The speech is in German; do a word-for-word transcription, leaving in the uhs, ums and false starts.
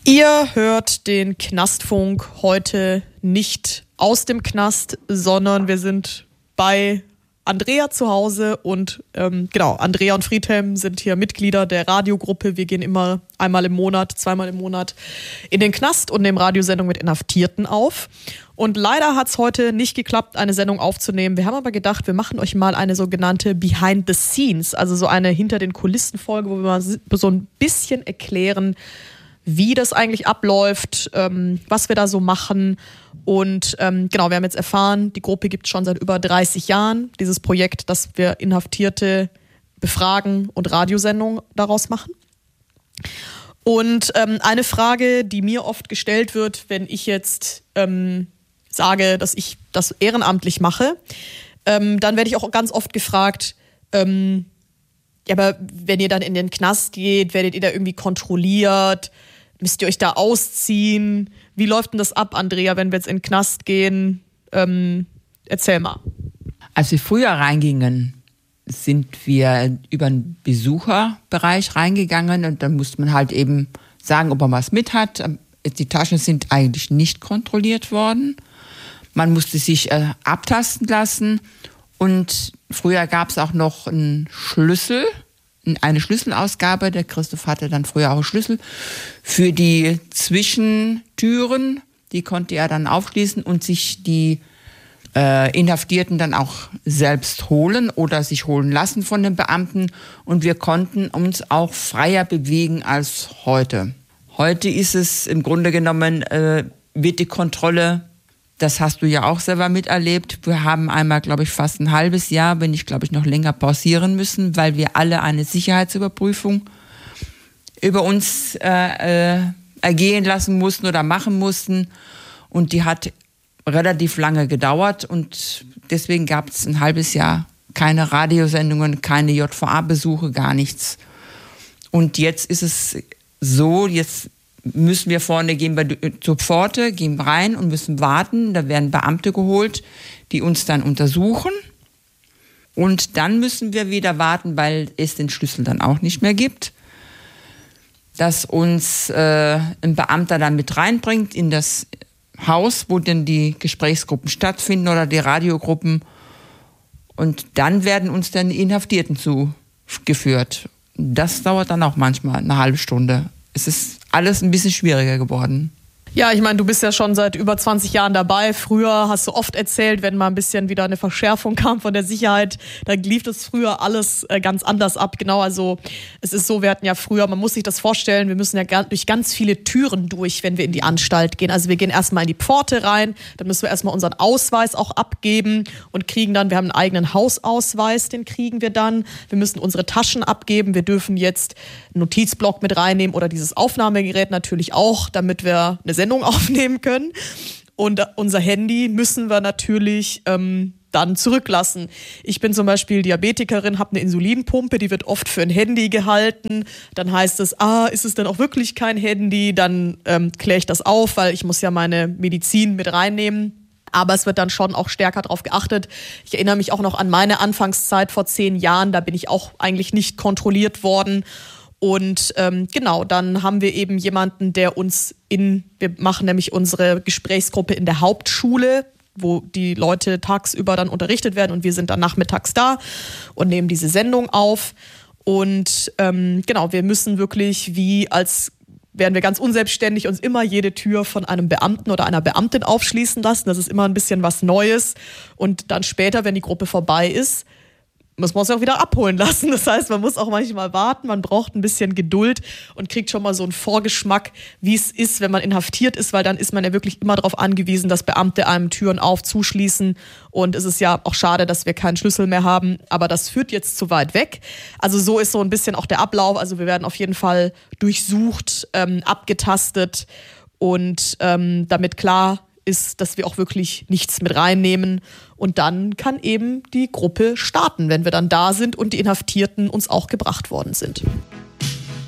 Ihr hört den Knastfunk heute nicht aus dem Knast, sondern wir sind bei Andrea zu Hause und ähm, genau, Andrea und Friedhelm sind hier Mitglieder der Radiogruppe. Wir gehen immer einmal im Monat, zweimal im Monat in den Knast und nehmen Radiosendung mit Inhaftierten auf. Und leider hat es heute nicht geklappt, eine Sendung aufzunehmen. Wir haben aber gedacht, wir machen euch mal eine sogenannte Behind the Scenes, also so eine Hinter den Kulissen Folge, wo wir mal so ein bisschen erklären, wie das eigentlich abläuft, ähm, was wir da so machen. Und ähm, genau, wir haben jetzt erfahren, die Gruppe gibt es schon seit über dreißig Jahren. Dieses Projekt, dass wir Inhaftierte befragen und Radiosendungen daraus machen. Und ähm, eine Frage, die mir oft gestellt wird, wenn ich jetzt ähm, sage, dass ich das ehrenamtlich mache, ähm, dann werde ich auch ganz oft gefragt, ähm, ja, aber wenn ihr dann in den Knast geht, werdet ihr da irgendwie kontrolliert? Müsst ihr euch da ausziehen? Wie läuft denn das ab, Andrea, wenn wir jetzt in den Knast gehen? Ähm, erzähl mal. Als wir früher reingingen, sind wir über den Besucherbereich reingegangen und dann musste man halt eben sagen, ob man was mit hat. Die Taschen sind eigentlich nicht kontrolliert worden. Man musste sich äh, abtasten lassen und früher gab es auch noch einen Schlüssel, eine Schlüsselausgabe. Der Christoph hatte dann früher auch einen Schlüssel für die Zwischentüren. Die konnte er dann aufschließen und sich die äh, Inhaftierten dann auch selbst holen oder sich holen lassen von den Beamten. Und wir konnten uns auch freier bewegen als heute. Heute ist es im Grunde genommen, äh, wird die Kontrolle, das hast du ja auch selber miterlebt. Wir haben einmal, glaube ich, fast ein halbes Jahr, wenn nicht, glaube ich, noch länger pausieren müssen, weil wir alle eine Sicherheitsüberprüfung über uns äh, äh, ergehen lassen mussten oder machen mussten. Und die hat relativ lange gedauert und deswegen gab es ein halbes Jahr keine Radiosendungen, keine J V A-Besuche, gar nichts. Und jetzt ist es so, jetzt müssen wir vorne, gehen wir zur Pforte, gehen rein und müssen warten. Da werden Beamte geholt, die uns dann untersuchen. Und dann müssen wir wieder warten, weil es den Schlüssel dann auch nicht mehr gibt, dass uns äh, ein Beamter dann mit reinbringt in das Haus, wo dann die Gesprächsgruppen stattfinden oder die Radiogruppen. Und dann werden uns dann die Inhaftierten zugeführt. Das dauert dann auch manchmal eine halbe Stunde. Es ist alles ein bisschen schwieriger geworden. Ja, ich meine, du bist ja schon seit über zwanzig Jahren dabei. Früher hast du oft erzählt, wenn mal ein bisschen wieder eine Verschärfung kam von der Sicherheit, da lief das früher alles ganz anders ab. Genau, also es ist so, wir hatten ja früher, man muss sich das vorstellen, wir müssen ja durch ganz viele Türen durch, wenn wir in die Anstalt gehen. Also wir gehen erstmal in die Pforte rein, dann müssen wir erstmal unseren Ausweis auch abgeben und kriegen dann, wir haben einen eigenen Hausausweis, den kriegen wir dann. Wir müssen unsere Taschen abgeben, wir dürfen jetzt einen Notizblock mit reinnehmen oder dieses Aufnahmegerät natürlich auch, damit wir eine Sendung aufnehmen können. Und unser Handy müssen wir natürlich ähm, dann zurücklassen. Ich bin zum Beispiel Diabetikerin, habe eine Insulinpumpe, die wird oft für ein Handy gehalten. Dann heißt es, ah, ist es denn auch wirklich kein Handy? Dann ähm, kläre ich das auf, weil ich muss ja meine Medizin mit reinnehmen. Aber es wird dann schon auch stärker darauf geachtet. Ich erinnere mich auch noch an meine Anfangszeit vor zehn Jahren. Da bin ich auch eigentlich nicht kontrolliert worden. Und ähm, genau, dann haben wir eben jemanden, der uns in, wir machen nämlich unsere Gesprächsgruppe in der Hauptschule, wo die Leute tagsüber dann unterrichtet werden und wir sind dann nachmittags da und nehmen diese Sendung auf. Und ähm, genau, wir müssen wirklich wie als wären wir ganz unselbstständig uns immer jede Tür von einem Beamten oder einer Beamtin aufschließen lassen. Das ist immer ein bisschen was Neues. Und dann später, wenn die Gruppe vorbei ist, muss man es auch wieder abholen lassen. Das heißt, man muss auch manchmal warten, man braucht ein bisschen Geduld und kriegt schon mal so einen Vorgeschmack, wie es ist, wenn man inhaftiert ist, weil dann ist man ja wirklich immer darauf angewiesen, dass Beamte einem Türen auf zuschließen. Und es ist ja auch schade, dass wir keinen Schlüssel mehr haben, aber das führt jetzt zu weit weg. Also so ist so ein bisschen auch der Ablauf. Also wir werden auf jeden Fall durchsucht, ähm, abgetastet und ähm, damit klar ist, dass wir auch wirklich nichts mit reinnehmen. Und dann kann eben die Gruppe starten, wenn wir dann da sind und die Inhaftierten uns auch gebracht worden sind.